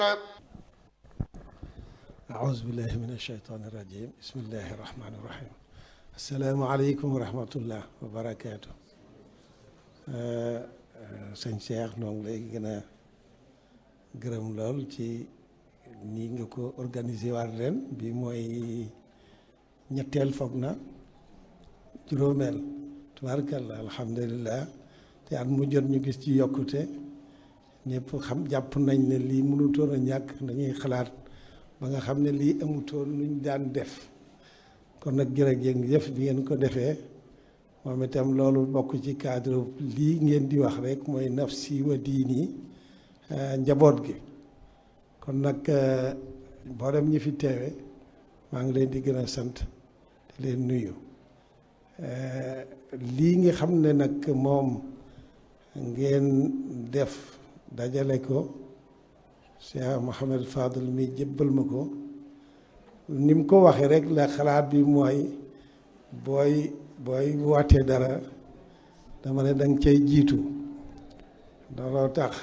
أعوذ بالله من الشيطان الرجيم بسم الله الرحمن الرحيم السلام عليكم ورحمة الله وبركاته sëñ Cheikh noo ngi lay gën a gërëm lool ci nii nga ko organiser waat ren bi mooy ñetteel foog na juróomeel tubaarkalla alhamdulilah te at mu jot ñu gis ci yokkute ñëpp xam jàpp nañ ne lii mënutoon a ñàkk dañuy xalaat ba nga xam ne lii amutoon luñ daan def kon nag jërëjëf bi ngeen ko defee moom itam loolu bokk ci cadre lii ngeen di wax rek mooy nafsi wa diini njaboot gi kon nag mboolem ñi fi teewe maa ngi leen di gën a sant di leen nuyu lii nga xam ne nag moom ngeen def dajale ko Cheikh Mouhamed Fadel mi jébbal ma ko ni mu ko waxee rek la xalaat bi mooy booy wootee dara dama ne danga cay jiitu looloo tax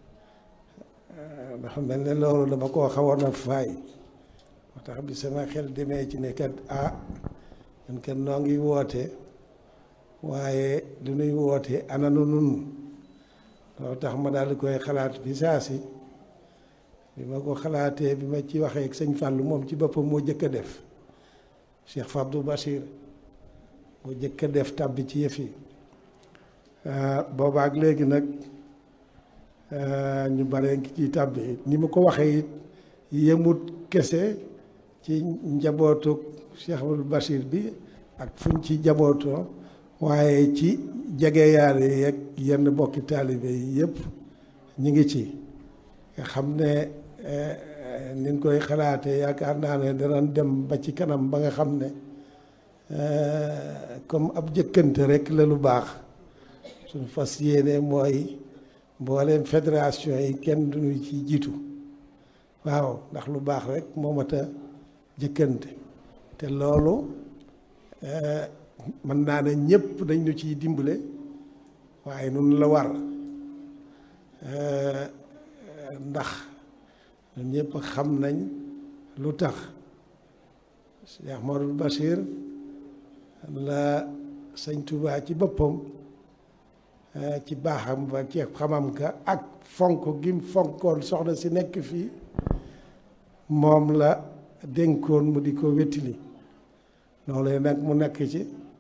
dafa mel ne loolu dama koo xawoon a faay moo tax bi sama xel demee ci ne kat ñun kat noo ngi woote waaye lu nuy woote ananu nun loolu tax ma daal di koy xalaat bi saa si bi ma ko xalaatee bi ma ci waxee ak sëñ Fallou moom ci boppam moo jëkk a def Cheikh Fabdou Bachir moo jëkk a def tàbbi ci yëf yi boobaak léegi nag ñu bare ngi ciy tàbbi ni ma ko waxee it yemut kese ci njabootu Cheikh Fabdou Bachir bi ak fuñ ci njabootoo waaye ci jegeyaale yeeg yenn bokki taalibe yi yëpp ñu ngi ci nga xam ne niñ koy xalaatee yaakaar naa ne danañ dem ba ci kanam ba nga xam ne comme ab jëkkante rek la lu baax suñ fas yéene mooy mbooleem fédération yi kenn duñu ci jiitu waaw ndax lu baax rek moo mat a jëkkante te loolu mën naa ne ñëpp dañ ñu ciy dimbale waaye nun la war ndax ñun ñëpp xam nañ lu tax Cheikh Modou Bachir la sëñ Touba ci boppam ci baaxam ba ci xamam ka ak fonk gim fonkoon soxna si nekk fii moom la dénkoon mu di ko wettili loolee nag mu nekk ci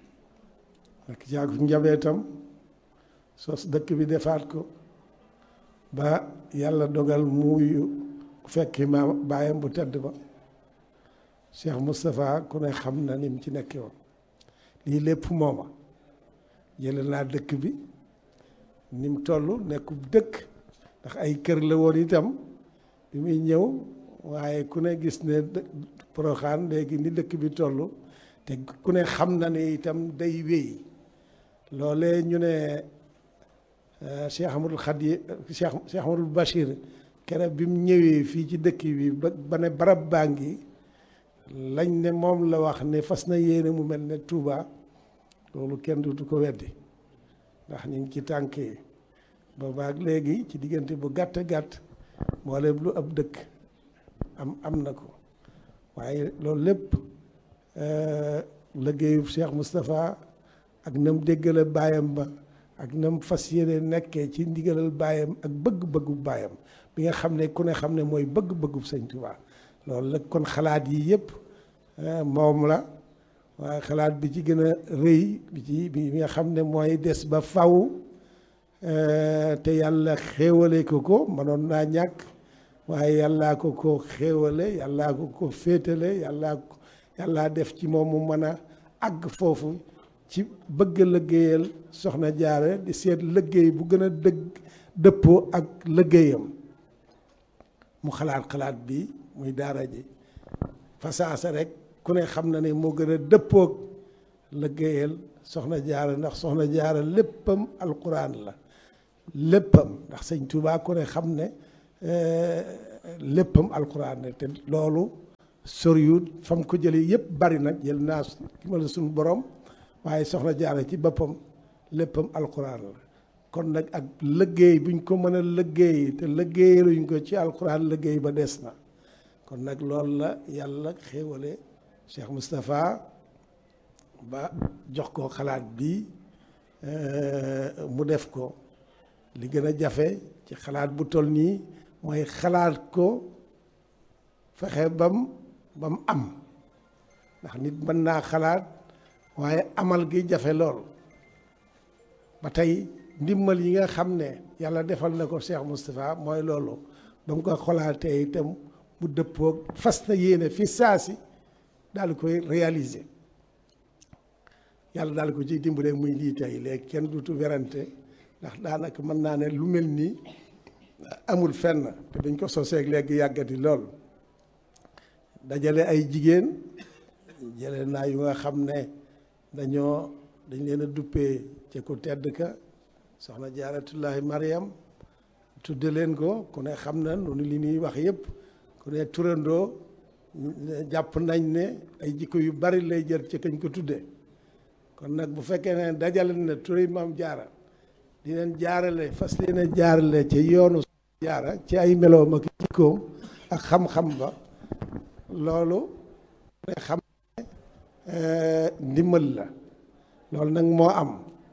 ak njabootam sos dëkk bi defaat ko ba yàlla dogal muuyu fekki ma baayam bu tedd ba Cheikh Moustapha ku ne xam na ni mu ci nekkee woon lii lépp mooma jële naa dëkk bi ni mu toll nekkub dëkk ndax ay kër la woon itam bi muy ñëw waaye ku ne gis ne Porokhane léegi ni dëkk bi toll te ku ne xam na ne itam day wéy loolee ñu ne Cheikh Amadou Khadi Cheikh Amadou Bachir keroog bi mu ñëwee fii ci dëkk bi ba ne barab baa ngi lañ ne moom la wax ne fas na yéene mu mel ne Touba loolu kenn du ko weddi ndax ñu ngi ci tànk yi boobaak léegi ci diggante bu gàtt gàtt mboolem lu ab dëkk am na ko waaye loolu lépp liggéeyu Cheikh Moustapha ak nam déggale baayam ba ak nam fas yéene nekkee ci ndigalal baayam ak bëgg-bëggu baayam bi nga xam ne ku ne xam ne mooy bëgg-bëggu sëñ Touba loolu la kon xalaat yi yëpp moom la waaye xalaat bi ci gën a rëy bi nga xam ne mooy des ba faw te yàlla xéewale ko mënoon naa ñàkk waaye yàllaa ko xéewale yàllaa ko féetale yàllaa def ci moom mu mën a àgg foofu ci bëgg liggéeyal soxna Jaara di seet liggéey bu gën a dëppoo ak liggéeyam mu xalaat bi muy daara ji fasaasa rek ku ne xam na ne moo gën a dëppoog liggéeyal soxna Jaara ndax soxna Jaara léppam alquran la léppam ndax sëñ Tuubaa ku ne xam ne léppam alquran la te loolu soriwut fam ko jëlee yëpp bari nag jël naa ki ma la suñu borom waaye soxna Jaara ci boppam léppam alquran la kon nag ak liggéey buñ ko mën a liggéey te liggéeyaluñ ko ci alxuraan liggéey ba des na kon nag loolu la yàlla xéewale Cheikh Moustapha ba jox ko xalaat bi mu def ko li gën a jafe ci xalaat bu toll nii mooy xalaat ko fexe bam am ndax nit mën naa xalaat waaye amal gi jafe lool ba tey ndimbal yi nga xam ne yàlla defal na ko Cheikh Moustapha mooy loolu ba mu ko xalaatee itam mu dëppoog fas na yéene fi saasi daal di koy réaliser yàlla daal ko ciy dimbale muy lii tey léegi kenn dutu werante ndax daanaka mën naa ne lu mel nii amul fenn te dañ ko soseeg léegi yàggati lool dajale ay jigéen jële naa yu nga xam ne dañ leen a duppee ci ku tedd ka soxna jaaratullahi Mariam tudde leen ko ku ne xam na noonu li ñuy wax yëpp ku ne turandoo jàpp nañ ne ay jikko yu bari lay jër ci kañ ko tudde kon nag bu fekkee ne dajale na turi maam jaara di leen jaarale fas leen a jaarale ci yoonu jaara ci ay meloom ak jikkoom ak xam-xam ba loolu ne xam ne ndimbal la loolu nag moo am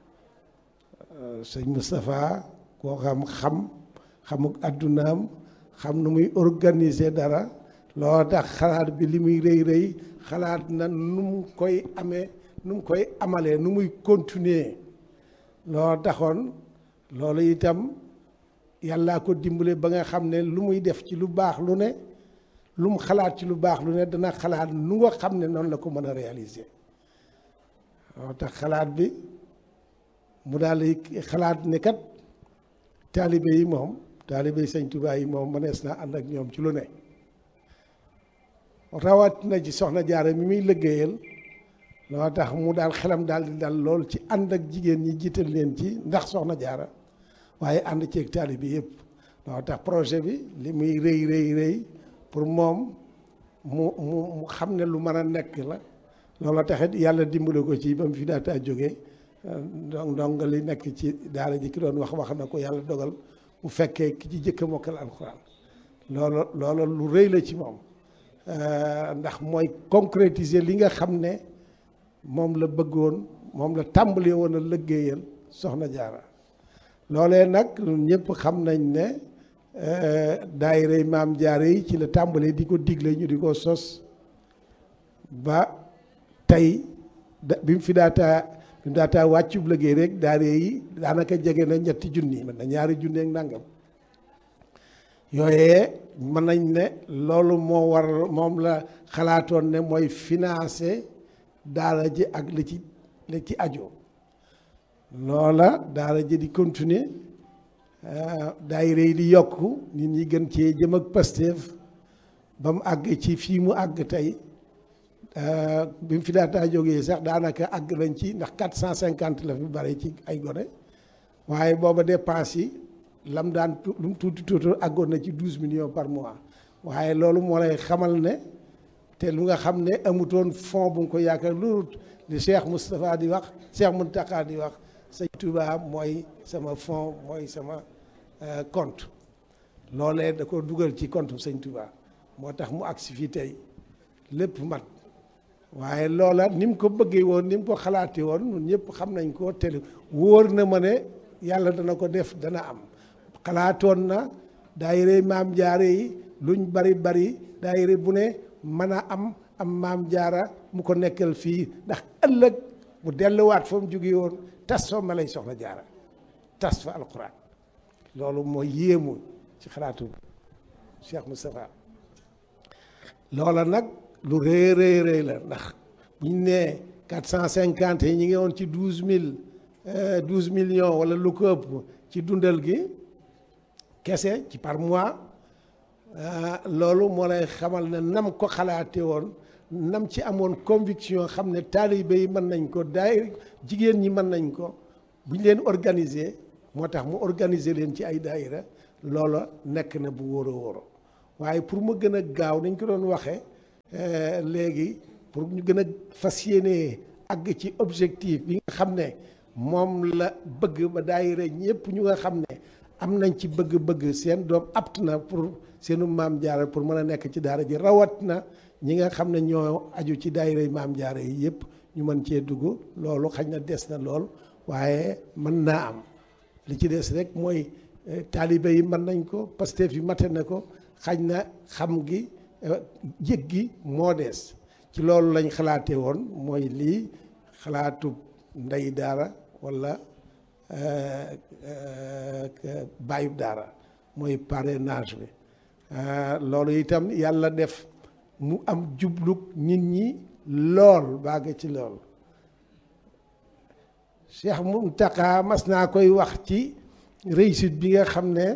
sëñ Moustapha koo xamuk addunaam xam nu muy organiser dara loo tax xalaat bi li muy rëy xalaat na nu mu koy amee nu mu koy amalee nu muy continuer loo taxoon loolu itam yàllaa ko dimbale ba nga xam ne lu muy def ci lu baax lu ne lu mu xalaat ci lu baax lu ne dana xalaat nu nga xam ne noonu la ko mën a réaliser loo tax xalaat bi mu daal di xalaat ne kat taalibe yi sëñ Tuubaa yi moom mënees naa ànd ak ñoom ci lu ne rawat na ci soxna jaara mi muy liggéeyal loo tax mu daal xelam daal di dal lool ci ànd ak jigéen ñi jiital leen ci ndax soxna jaara waaye ànd ceeg taalibe yëpp loo tax projet bi li muy rëy pour moom mu xam ne lu mën a nekk la loolu taxit yàlla dimbale ko ci ba mu fi daataa jógee donc li nekk ci daara ji ki doon wax na ko yàlla dogal mu fekkee ki ci jëkk a mokkal alxuraan loolu lu rëy la ci moom ndax mooy concrétiser li nga xam ne moom la bëggoon moom la tàmbalee woon a liggéeyal soxna jaara loolee nag ñëpp xam nañ ne daayira maam jaara yi ci la tàmbalee di ko digle ñu di ko sos ba tey bi mu fi daataa wàccub liggéey rek daayira yi daanaka jege na 3 junni mën na 2 junni ak nangam yooyee mën nañ ne loolu moom la xalaatoon ne mooy financer daara ji ak li ci aju loola daara ji di continuer daayira yi di yokku nit ñi gën cee jëm ak Pastef ba mu àgg ci fii mu àgg tey bi mu fi daataa jógee sax daanaka àgg nañ ci ndax 450 la fi bari ci ay gone waaye booba dépense yi lam daan lu mu tuuti àggoon na ci 12 millions par mois waaye loolu moo lay xamal ne te lu nga xam ne amutoon fond bu nga ko yaakaar loolu li Cheikh Moustapha di wax Cheikh Mountakha di wax sëñ Touba mooy sama fond mooy sama compte loolee da ko dugal ci compte sëñ Touba moo tax mu agsi fii tey lépp mat waaye loola ni mu ko bëggee woon ni mu ko xalaatee woon ñun ñëpp xam nañ ko te wóor na ma ne yàlla dana ko def dana am xalaatoon na daayira maam jaara yi luñ bari daayira bu ne mën a am maam jaara mu ko nekkal fii ndax ëllëg mu delluwaat fa mu jóge woon tas fa ma lay soxna jaara tas fa alquran loolu mooy yéemu ci xalaatu Cheikh Moustapha loola nag lu rëy la ndax buñ nee 450 yi ñu ngi woon ci 12 millions wala lu ko ëpp ci dundal gi kese ci par mois loolu moo lay xamal ne nam ko xalaate woon nam ci amoon conviction xam ne taalibe yi mën nañ ko jigéen ñi mën nañ ko bu ñu leen organiser moo tax mu organiser leen ci ay daayira loola nekk na bu wóoro waaye pour mu gën a gaaw dañ ko doon waxee léegi pour ñu gën a fas yéene àgg ci objectif bi nga xam ne moom la bëgg ba daayira ñëpp ñu nga xam ne am nañ ci bëgg-bëgg seen doom apt na pour seenu maam jaara pour mën a nekk ci daara ji rawat na ñi nga xam ne ñoo aju ci daayira maam jaara yi yëpp ñu mën cee dugg loolu xañ na des na lool waaye mën naa am li ci des rek mooy taalibe yi mën nañ ko Pastef yi mate na ko xañ na xam gi yëg gi moo des ci loolu lañ xalaatee woon mooy lii xalaatu ndey daara walla bàyyub daara mooy parrainage bi loolu itam yàlla def mu am jublug nit ñi lool bàgg ci lool Cheikh Mountakha mas naa koy wax ci réussite bi nga xam ne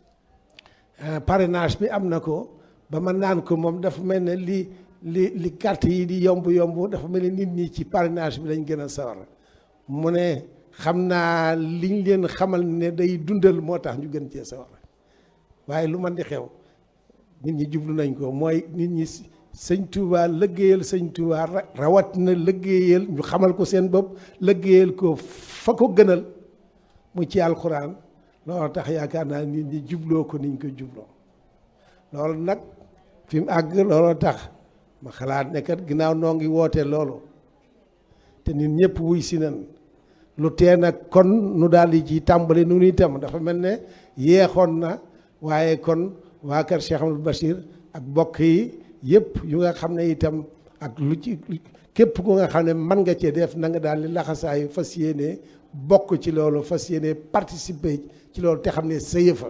parrainage bi am na ko ba ma naan ko moom dafa mel ne li carte yi di yomb dafa mel ne nit ñi ci parrainage bi lañ gën a sawar mu ne xam naa liñ leen xamal ne day dundal moo tax ñu gën cee sawar waaye lu man di xew nit ñi jublu nañ ko mooy nit ñi sëñ Touba lëggéeyal sëñ Touba rawat na lëggéeyal ñu xamal ko seen bopp lëggéeyal ko fa ko gënal mu ci alxuraan loolu tax yaakaar naa nit ñi jubloo ko niñ ko jubloo loolu nag fi mu àgg looloo tax ma xalaat ne kat ginnaaw noo ngi woote loolu te nit ñëpp wuy si nan lu tee nag kon nu daal di ci tàmbali nu itam dafa mel ne yeexoon na waaye kon waa kër Cheikh Amadou Bachir ak bokk yi yëpp yu nga xam ne itam ak lu ci képp ku nga xam ne mën nga cee def na nga daal di laxasaayu fas yéene bokk ci loolu fas yéene participer ci loolu te xam ne sa yëfa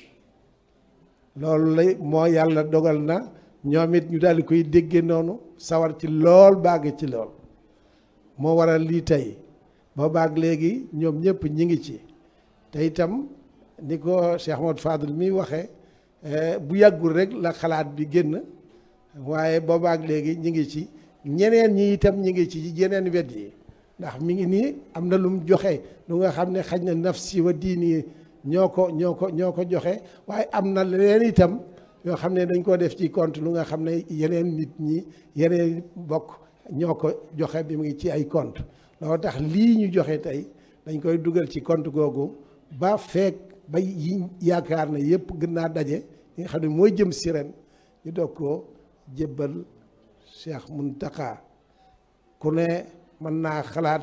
loolu lay moo yàlla dogal na ñoom it ñu daal di koy déggee noonu sawar ci lool bàgg ci lool moo waral lii tey ba baag léegi ñoom ñëpp ñi ngi ci te itam ni ko Cheikh Ahmadou Fadel mi waxee bu yàggul rek la xalaat bi génn waaye boobaak léegi ñi ngi ci ñeneen ñi itam ñi ngi ci yeneen wet yi ndax mi ngi nii am na lu mu joxe lu nga xam ne xaj na nafsi wa diini ñoo ko joxe waaye am na leneen itam yoo xam ne dañ ko def ci compte lu nga xam ne yeneen nit ñi yeneen bokk ñoo ko joxe bi mu ngi ci ay compte loolu tax lii ñu joxe tey dañ koy dugal ci compte googu ba feek ba yi yaakaar na yëpp gën naa daje li nga xam ne mooy jëm si ren ñu doog koo jébbal Cheikh Mountakha ku ne mën naa xalaat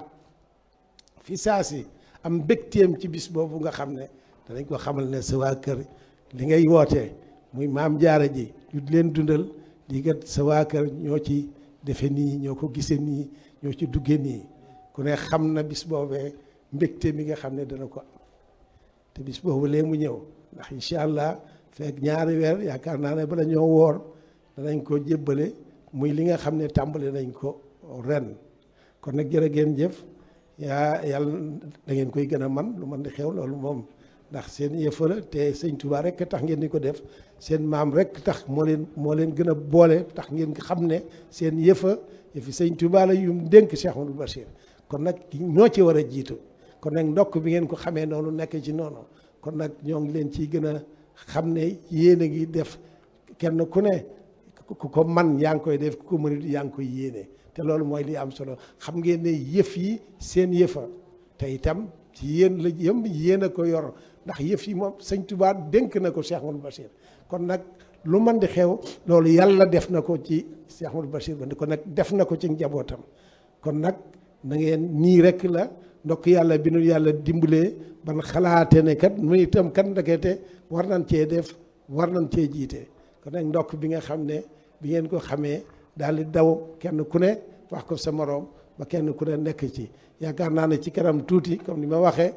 fi saa si am mbégteem ci bis boobu nga xam ne danañ ko xamal ne sa waa kër li ngay wootee muy maam jaara ji ñu leen dundal di kat sa waa kër ñoo ci defe nii ñoo ko gisee nii ñoo ci duggee nii ku ne xam na bis boobee mbégte mi nga xam ne dana ko am te bis boobu lee mu ñëw ndax incha allah fekk ñaari weer yaakaar naa ne bala ñoo woor danañ ko jébbale muy li nga xam ne tàmbali nañ ko ren kon nag jërë ngeen jëf yàlla da ngeen koy gën a man lu man di xew loolu moom ndax seen yëfa la te sëñ Touba rek tax ngeen di ko def seen maam rek tax moo leen gën a boole tax ngeen xam ne seen yëfi sëñ Touba la yum dénk Cheikh Amadou Bachir kon nag ñoo ci war a jiitu kon nag ndokk bi ngeen ko xamee noonu nekk ci noonu kon nag ñoo ngi leen ciy gën a xam ne yéen a ngi def kenn ku ne ku ko man yaa ngi koy def ku ko mënut yaa ngi koy yéene te loolu mooy li am solo xam ngeen ne yëf yi seen yëfa te itam ci yéen la yëm yéen a ko yor ndax yëf yi moom sëñ Touba dénk na ko Cheikh Amadou Bachir kon nag lu man di xew loolu yàlla def na ko ci Cheikh Amadou Bachir ba kon nag def na ko ci njabootam kon nag na ngeen nii rek la ndokk yàlla bi nu yàlla dimbalee ban xalaate ne kat mu itam kat ndekete war nañ cee def war nañ cee jiite kon nag ndokk bi nga xam ne bi ngeen ko xamee daal di daw kenn ku ne wax ko sa moroom ba kenn ku ne nekk ci yaakaar naa ne ci kanam tuuti comme ni ma waxee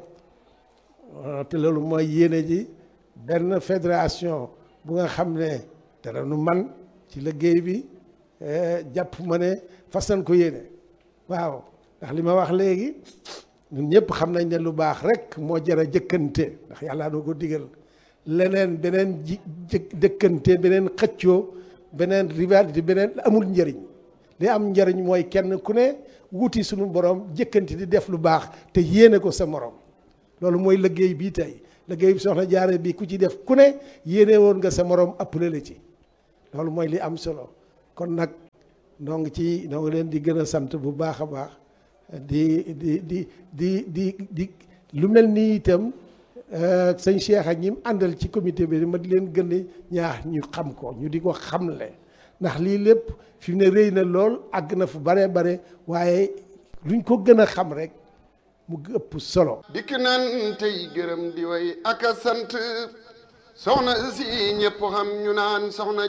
te loolu mooy yéene ji benn fédération bu nga xam ne dara nu man ci liggéey bi jàpp ma ne fas nañ ko yéene waaw ndax li ma wax léegi ñun ñëpp xam nañ ne lu baax rek moo jar a jëkkante ndax yàlla noo ko digal leneen beneen jëkkante beneen xëccoo beneen rivalité beneen amul njëriñ li am njëriñ mooy kenn ku ne wuti suñu borom jëkkante di def lu baax te yéene ko sa morom loolu mooy liggéey bii tey liggéey bi soxna jaare bi ku ci def ku ne yéene woon nga sa morom appelé la ci loolu mooy li am solo kon nag noo ngi leen di gën a sant bu baax a baax di lu mel nii itam sëñ Cheikh ak ñi mu àndal ci comité bi ma di leen gën a ñaax ñu xam ko ñu di ko xamle ndax lii lépp fi mu ne rëy na lool àgg na fu bare bare waaye luñ ko gën a xam rek mu ëpp solo. dikk nan tey gërëm di way ak a sant soxna si ñëpp xam ñu naan soxna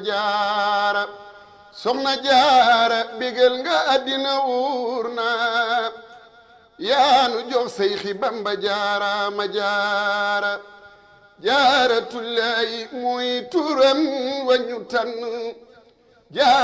jaara bégal nga àddina wuur na yaanu jox say xi Bamba jaara jaara tullaahi muy turam wañu tànn